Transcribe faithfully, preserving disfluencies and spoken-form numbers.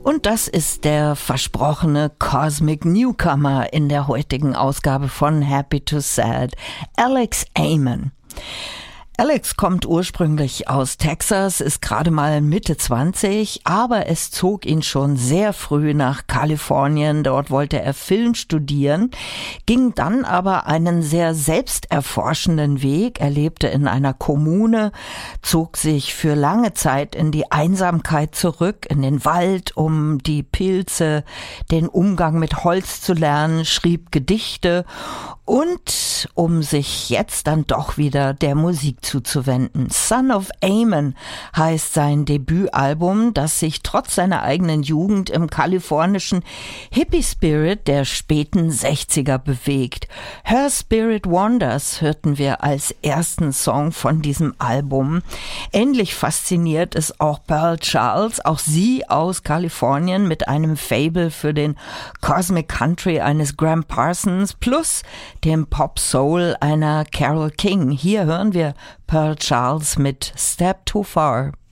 Und das ist der versprochene Cosmic Newcomer in der heutigen Ausgabe von Happy to Sad, Alex Amen. Alex kommt ursprünglich aus Texas, ist gerade mal Mitte zwanzig, aber es zog ihn schon sehr früh nach Kalifornien. Dort wollte er Film studieren, ging dann aber einen sehr selbsterforschenden Weg. Er lebte in einer Kommune, zog sich für lange Zeit in die Einsamkeit zurück, in den Wald, um die Pilze, den Umgang mit Holz zu lernen, schrieb Gedichte und um sich jetzt dann doch wieder der Musik zuzuwenden. Son of Amen heißt sein Debütalbum, das sich trotz seiner eigenen Jugend im kalifornischen Hippie-Spirit der späten sechziger bewegt. Her Spirit Wanders hörten wir als ersten Song von diesem Album. Ähnlich fasziniert ist auch Pearl Charles, auch sie aus Kalifornien mit einem Faible für den Cosmic Country eines Graham Parsons plus dem Pop-Soul einer Carole King. Hier hören wir Pearl Charles mit Step Too Far.